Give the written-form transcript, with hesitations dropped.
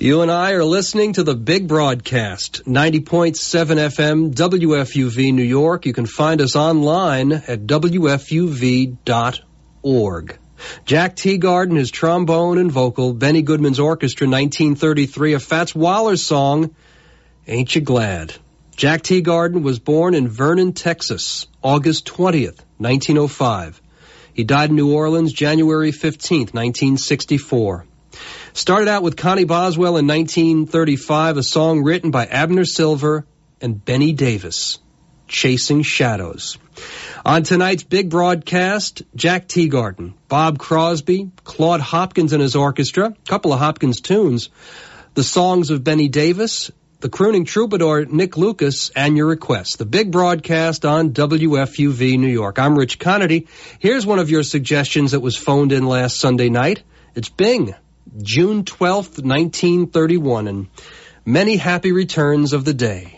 You and I are listening to the Big Broadcast, 90.7 FM, WFUV, New York. You can find us online at WFUV.org. Jack Teagarden, his trombone and vocal, Benny Goodman's orchestra, 1933, a Fats Waller song, Ain't You Glad? Jack Teagarden was born in Vernon, Texas, August 20th, 1905. He died in New Orleans, January 15th, 1964. Started out with Connie Boswell in 1935, a song written by Abner Silver and Benny Davis, Chasing Shadows. On tonight's Big Broadcast, Jack Teagarden, Bob Crosby, Claude Hopkins and his orchestra, a couple of Hopkins tunes, the songs of Benny Davis, the crooning troubadour Nick Lucas, and your requests. The Big Broadcast on WFUV New York. I'm Rich Conity. Here's one of your suggestions that was phoned in last Sunday night. It's Bing, June 12th, 1931, and many happy returns of the day.